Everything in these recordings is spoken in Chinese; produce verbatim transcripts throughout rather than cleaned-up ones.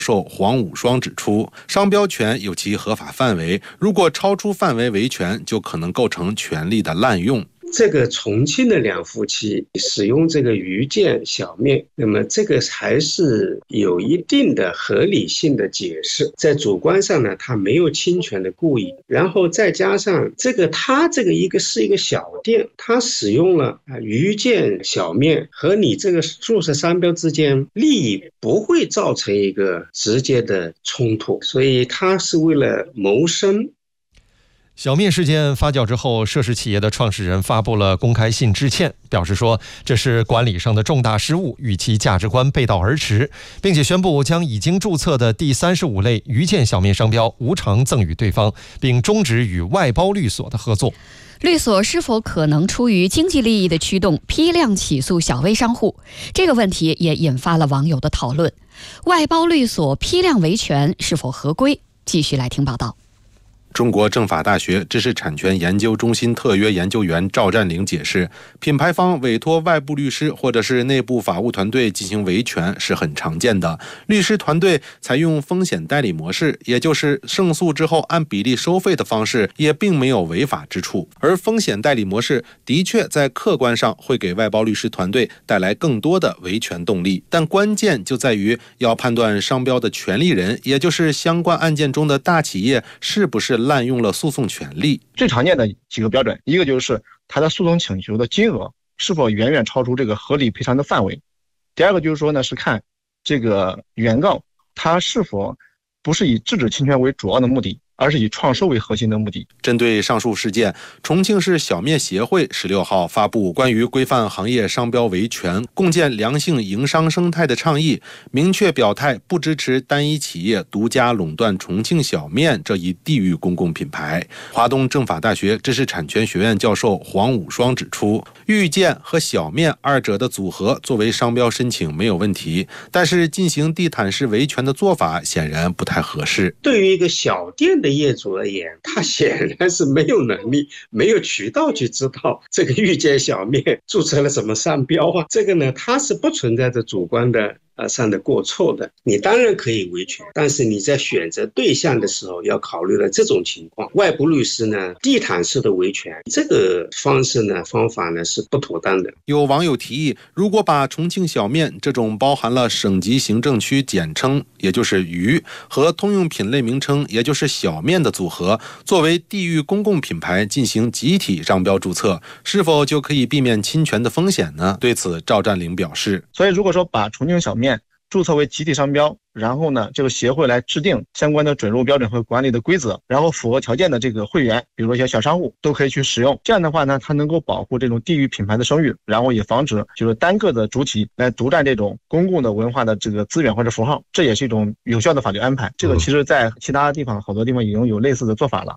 授黄武双指出，商标权有其合法范围，如果超出范围维权，就可能构成权利的滥用。 这个重庆的两夫妻使用这个鱼剑小面，那么这个还是有一定的合理性的解释。在主观上呢，他没有侵权的故意，然后再加上这个他这个一个是一个小店，他使用了鱼剑小面和你这个注册商标之间利益不会造成一个直接的冲突，所以他是为了谋生。 小面事件发酵之后，涉事企业的创始人发布了公开信致歉，表示说这是管理上的重大失误，与其价值观背道而驰，并且宣布将已经注册的第三十五类鱼剑小面商标无偿赠与对方，并终止与外包律所的合作。 律所是否可能出于经济利益的驱动批量起诉小微商户？这个问题也引发了网友的讨论。外包律所批量维权是否合规？继续来听报道。 中国政法大学知识产权研究中心特约研究员赵占领解释，品牌方委托外部律师或者是内部法务团队进行维权是很常见的。律师团队采用风险代理模式，也就是胜诉之后按比例收费的方式，也并没有违法之处。而风险代理模式的确在客观上会给外包律师团队带来更多的维权动力，但关键就在于要判断商标的权利人，也就是相关案件中的大企业是不是滥用了诉讼权利。 最常见的几个标准，一个就是他的诉讼请求的金额是否远远超出这个合理赔偿的范围。第二个就是说呢，是看这个原告他是否不是以制止侵权为主要的目的，而是以创收为核心的目的。 针对上述事件，重庆市小面协会十六号发布关于规范行业商标维权、共建良性营商生态的倡议，明确表态不支持单一企业独家垄断重庆小面这一地域公共品牌。华东政法大学知识产权学院教授黄武双指出，玉剑和小面二者的组合作为商标申请没有问题，但是进行地毯式维权的做法显然不太合适。 对于一个小店的业主而言，他显然是没有能力、没有渠道去知道这个玉剑小面注册了什么商标啊。这个呢，它是不存在着主观的呃上的过错的。你当然可以维权，但是你在选择对象的时候要考虑了这种情况。外部律师呢，地毯式的维权，这个方式呢、方法呢是不妥当的。 有网友提议，如果把重庆小面这种包含了省级行政区简称，也就是渝，和通用品类名称，也就是小面的组合，作为地域公共品牌进行集体商标注册，是否就可以避免侵权的风险呢？对此，赵占领表示， 所以如果说把重庆小面注册为集体商标，然后呢，这个协会来制定相关的准入标准和管理的规则，然后符合条件的这个会员，比如说一些小商户都可以去使用。这样的话呢，它能够保护这种地域品牌的声誉，然后也防止就是单个的主体来独占这种公共的文化的这个资源或者符号，这也是一种有效的法律安排。这个其实在其他地方好多地方已经有类似的做法了。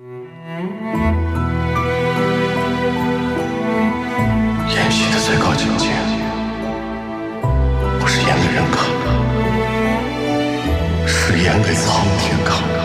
演戏的最高境界不是演给人看，是演给苍天看。